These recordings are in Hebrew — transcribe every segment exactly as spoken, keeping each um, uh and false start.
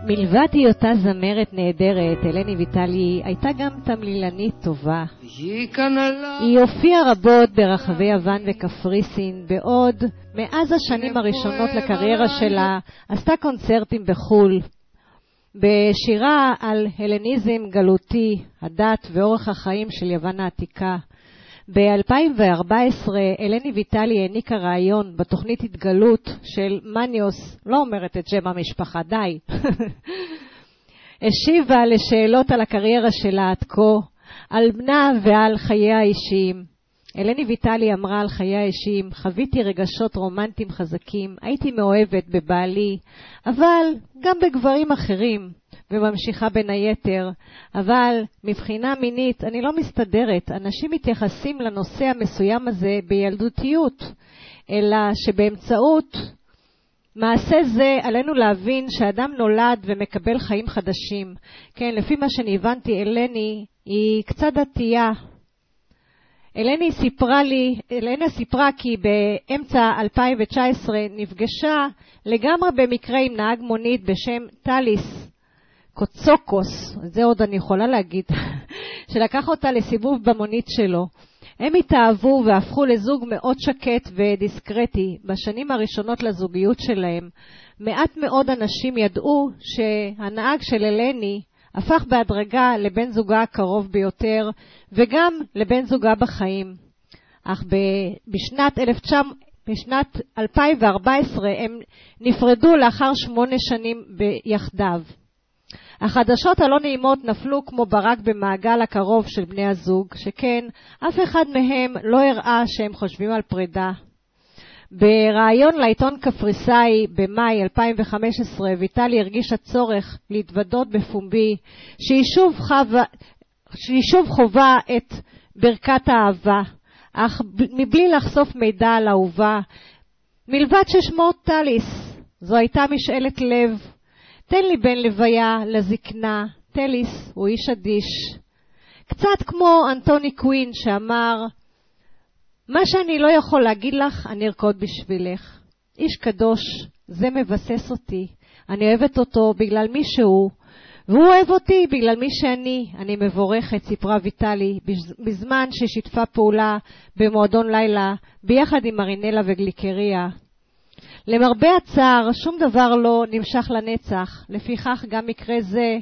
מלבד היותה זמרת נהדרת, אלני ויטלי הייתה גם תמלילנית טובה. היא הופיעה רבות ברחבי יוון וקפריסין, בעוד מאז השנים הראשונות לקריירה שלה עשתה קונצרטים בחול. בשירה על הלניזם גלותי, הדת ואורח החיים של יוון העתיקה. ב-אלפיים וארבע עשרה אלני ויטלי העניקה רעיון בתוכנית התגלות של מניוס, לא אומרת את שם המשפחה, די. השיבה לשאלות על הקריירה שלה עד כה, על בנה ועל חייה האישיים. אלני ויטלי אמרה על חייה האישיים, חוויתי רגשות רומנטיים חזקים, הייתי מאוהבת בבעלי, אבל גם בגברים אחרים, וממשיכה בין היתר, אבל מבחינה מינית אני לא מסתדרת, אנשים מתייחסים לנושא המסוים הזה בילדותיות, אלא שבאמצעות מעשה זה עלינו להבין שאדם נולד ומקבל חיים חדשים. כן, לפי מה שאני הבנתי, אלני היא קצת דתייה. אלני סיפרה לי, אלני סיפרה כי באמצע אלפיים תשע עשרה נפגשה לגמרי במקרה עם נהג מונית בשם טליס קוצוקוס, זה עוד אני יכולה להגיד, שלקח אותה לסיבוב במונית שלו. הם התאהבו והפכו לזוג מאוד שקט ודיסקרטי. בשנים הראשונות לזוגיות שלהם, מעט מאוד אנשים ידעו שהנהג של אלני הפך בהדרגה לבן זוגה הקרוב ביותר, וגם לבן זוגה בחיים. אך בשנת, בשנת אלפיים וארבע עשרה הם נפרדו לאחר שמונה שנים ביחדיו. החדשות הלא נעימות נפלו כמו ברק במעגל הקרוב של בני הזוג, שכן אף אחד מהם לא הראה שהם חושבים על פרידה. ברעיון לעיתון קפריסאי במאי אלפיים וחמש עשרה, ויטלי הרגיש הצורך להתוודות בפומבי שהיא שוב, חווה, שהיא שוב חובה את ברכת האהבה, אך מבלי לחשוף מידע על אהובה, מלבד ששמו טליס. זו הייתה משאלת לב. תן לי בן לוויה לזקנה, טליס הוא איש אדיש. קצת כמו אנטוני קווין שאמר, מה שאני לא יכול להגיד לך, אני ארקוד בשבילך. איש קדוש, זה מבסס אותי. אני אוהבת אותו בגלל מי שהוא, והוא אוהב אותי בגלל מי שאני. אני מבורכת, סיפרה ויטלי, בזמן ששיתפה פעולה במועדון לילה, ביחד עם מרינלה וגליקריה. למרבה הצער, שום דבר לא נמשך לנצח, לפיכך גם מקרה זה,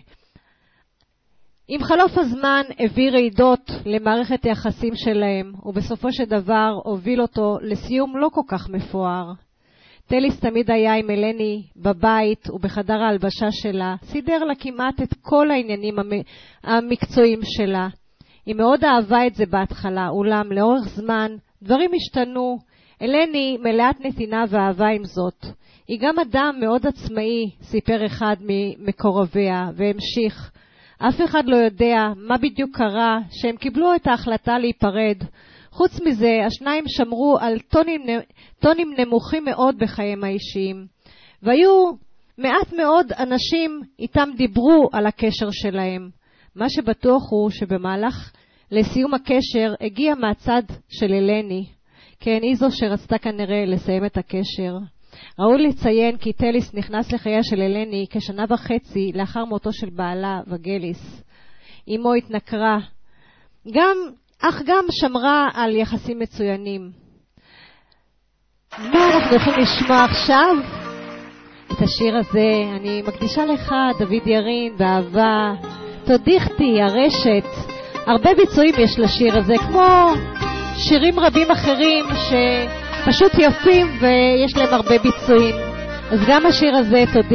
עם חלוף הזמן הביא רעידות למערכת היחסים שלהם, ובסופו של דבר הוביל אותו לסיום לא כל כך מפואר. טליס תמיד היה עם אלני בבית ובחדר ההלבשה שלה, סידר לה כמעט את כל העניינים המקצועיים שלה. היא מאוד אהבה את זה בהתחלה, אולם לאורך זמן דברים השתנו. אלני מלאת נתינה ואהבה עם זאת. היא גם אדם מאוד עצמאי, סיפר אחד ממקורביה, והמשיך. אף אחד לא יודע מה בדיוק קרה שהם קיבלו את ההחלטה להיפרד. חוץ מזה, השניים שמרו על טונים, טונים נמוכים מאוד בחיים האישיים. והיו מעט מאוד אנשים איתם דיברו על הקשר שלהם. מה שבטוח הוא שבמהלך לסיום הקשר הגיע מהצד של אלני. כן, היא זו שרצתה כנראה לסיים את הקשר. ראוי לציין כי טליס נכנס לחייה של אלני כשנה וחצי לאחר מותו של בעלה וגליס. אמו התנכרה, גם, אך גם שמרה על יחסים מצוינים. מה אנחנו יכולים לשמוע עכשיו? את השיר הזה אני מקדישה לך, דוד ירין, באהבה. תודיחתי, הרשת. הרבה ביצועים יש לשיר הזה, כמו שירים רבים אחרים שפשוט יפים ויש להם הרבה ביצועים. אז גם השיר הזה, תודיחתי.